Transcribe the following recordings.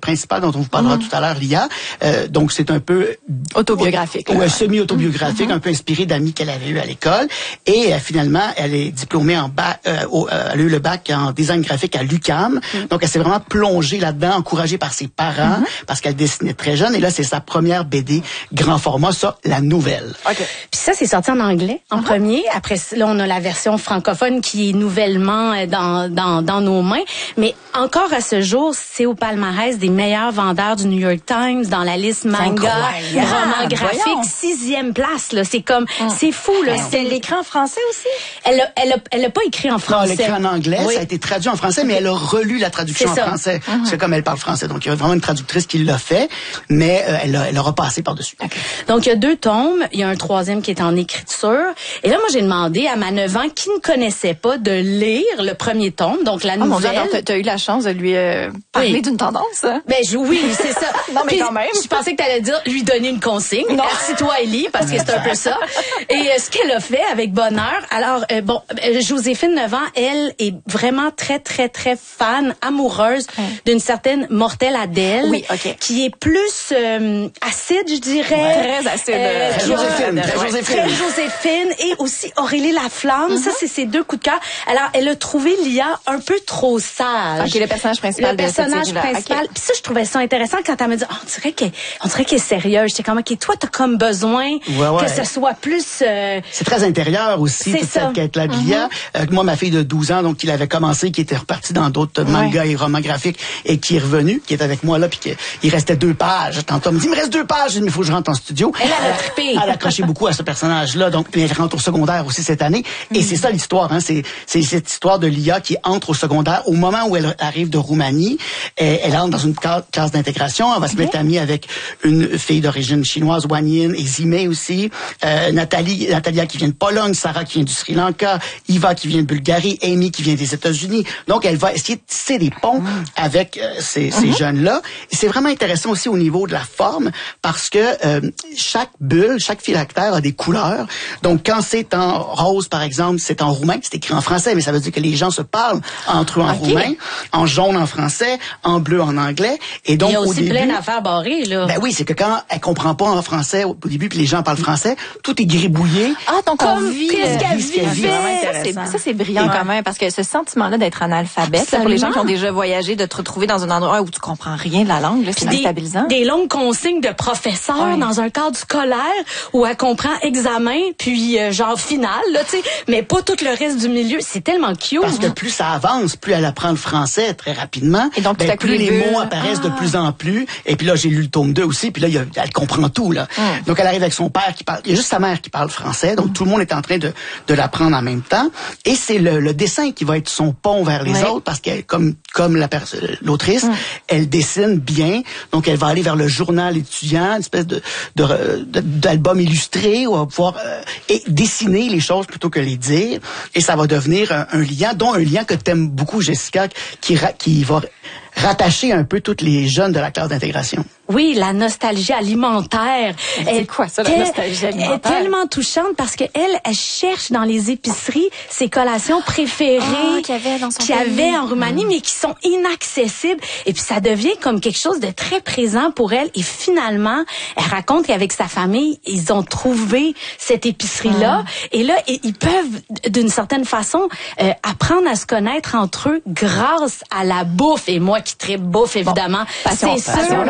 principale dont on vous parlera tout à l'heure, Lia. Donc, c'est un peu... autobiographique. Ou semi-autobiographique, un peu inspiré d'amis qu'elle avait eu à l'école. Et finalement, elle est diplômée en bac, elle a eu le bac en design graphique à l'UQAM. Donc, elle s'est vraiment plongée là-dedans, encouragée par ses parents, parce qu'elle dessinait très jeune. Et là, c'est sa première BD grand format, ça, la nouvelle. Okay. Puis ça, c'est sorti en anglais en premier. Après, là, on a la version francophone qui est nouvellement dans nos mains. Mais encore à ce jour, c'est au palmarès des meilleurs vendeurs du New York Times dans la liste manga, roman graphique, 6e place. Là, c'est comme, c'est fou. Là, c'est l'écran français aussi. Elle a pas écrit en français. Non, elle a écrit en anglais. Ça a été traduit en français, mais elle a relu la traduction en français. C'est comme elle parle français, donc il y a vraiment une traductrice qui l'a fait, mais elle a repassé par-dessus. Okay. Donc, il y a 2 tomes. Il y a un 3e qui est en écriture. Et là, moi, j'ai demandé à ma 9 ans qui ne connaissait pas de lire le premier tome, donc la nouvelle. Mon Dieu, alors t'as eu la chance de lui parler d'une tendance. Hein? Ben, oui, c'est ça. Non, mais quand même. Je pensais que t'allais dire lui donner une consigne. Assis-toi et lis, parce que c'est un peu ça. Et ce qu'elle a fait avec bonheur. Alors, Joséphine, 9 ans, elle est vraiment très, très, très fan, amoureuse d'une certaine Mortelle Adèle. Oui, OK. Qui est plus acide, je dirais. Très acide. Très Joséphine. Et aussi Aurélie Laflamme. Ça, c'est ses 2 coups de cœur. Alors, elle a trouvé Lia un peu trop sage. OK, le personnage principal. Le personnage principal. Puis ça, je trouvais ça intéressant quand elle m'a dit, on dirait qu'elle est sérieuse. J'étais comme, OK, toi, t'as comme besoin que ce soit plus... C'est très intérieur aussi, toute cette quête-là de Lia. Moi, ma fille de 12 ans, donc, qui l'avait commencé, qui était repartie dans d'autres mangas et romans graphiques, et qui est revenue, qui est avec moi là, puis il restait 2 pages. Tantôt, elle me dit, il me reste 2 pages. Il faut que je rentre en studio. Elle a trippé. Elle a accroché beaucoup à ce personnage-là, donc elle rentre au secondaire aussi cette année. Et c'est ça l'histoire, hein. C'est cette histoire de Lia qui entre au secondaire au moment où elle arrive de Roumanie. Elle entre dans une classe d'intégration. Elle va se mettre amie avec une fille d'origine chinoise, Wan Yin, et Zimei aussi. Natalia qui vient de Pologne, Sarah qui vient du Sri Lanka, Iva qui vient de Bulgarie, Amy qui vient des États-Unis. Donc, elle va essayer de tisser des ponts avec ces jeunes-là. Et c'est vraiment intéressant aussi au niveau de la forme parce que chaque bulle, chaque phylactère a des couleurs. Donc, quand c'est en rose, par exemple, c'est en roumain, c'est écrit en français, mais ça veut dire que les gens se parlent entre eux en roumain, en jaune en français, en bleu en anglais. Et donc, il y a aussi plein d'affaires barrées, là. Ben oui, c'est que quand elle comprend pas en français au début, puis les gens parlent français, tout est gribouillé. Ah, donc on vit ce qu'elle vit. Ça, c'est brillant quand même, parce que ce sentiment-là d'être analphabète, là, pour les gens qui ont déjà voyagé, de te retrouver dans un endroit où tu comprends rien de la langue, là, c'est déstabilisant. Des longues consignes de professeurs dans un cadre scolaire où elle comprend examen, puis genre final, là, tu sais, mais pas tout le reste du milieu. C'est tellement cute. Parce que plus ça avance, plus elle apprend le français très rapidement. Et donc, plus les mots apparaissent de plus en plus. Et puis là, j'ai lu le tome 2 aussi, puis là, elle comprend tout, là. Donc, elle arrive avec son père qui parle, il y a juste sa mère qui parle français, donc tout le monde est en train de l'apprendre en même temps. Et c'est le dessin qui va être son pont vers les autres, parce qu'elle, comme l'autrice, elle dessine bien, donc elle va aller vers le journal étudiant, une espèce d'album illustré, où elle va pouvoir et dessiner les choses plutôt que les dire, et ça va devenir un lien, dont un lien que t'aimes beaucoup, Jessica, qui va rattacher un peu toutes les jeunes de la classe d'intégration. Oui, la nostalgie alimentaire. C'est quoi ça, la nostalgie alimentaire? Elle est tellement touchante parce que elle cherche dans les épiceries ses collations préférées qu'il y avait en Roumanie, mais qui sont inaccessibles. Et puis ça devient comme quelque chose de très présent pour elle. Et finalement, elle raconte qu'avec sa famille, ils ont trouvé cette épicerie-là. Et là, ils peuvent, d'une certaine façon, apprendre à se connaître entre eux grâce à la bouffe. Et moi qui tripe bouffe, évidemment, c'est sûr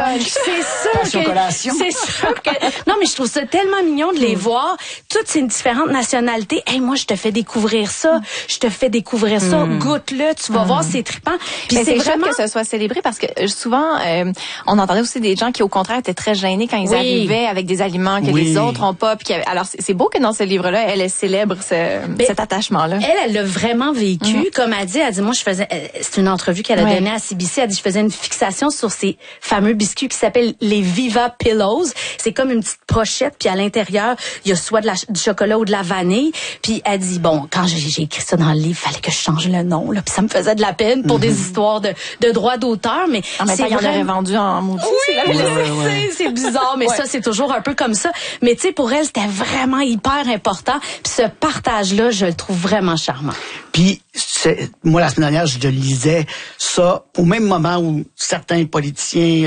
que non, mais je trouve ça tellement mignon de les voir, toutes ces différentes nationalités. Hey, moi je te fais découvrir ça, goûte-le, tu vas voir, c'est trippant. Puis c'est vraiment que ce soit célébré, parce que souvent on entendait aussi des gens qui au contraire étaient très gênés quand ils arrivaient avec des aliments que les autres ont pas. Puis alors c'est beau que dans ce livre-là, elle célèbre cet attachement-là. Elle l'a vraiment vécu, comme elle dit moi c'est une entrevue qu'elle a donnée à CBC, elle dit je faisais une fixation sur ces fameux biscuits qui s'appellent les Viva Pillows. C'est comme une petite pochette, puis à l'intérieur, il y a soit du chocolat ou de la vanille. Puis elle dit, bon, quand j'ai écrit ça dans le livre, fallait que je change le nom, là, puis ça me faisait de la peine pour des histoires de droits d'auteur, mais en même temps, il y en aurait vendu en maudit. Oui, c'est bizarre, mais ça, c'est toujours un peu comme ça. Mais tu sais, pour elle, c'était vraiment hyper important. Puis ce partage-là, je le trouve vraiment charmant. Puis, moi, la semaine dernière, je lisais ça au même moment où certains politiciens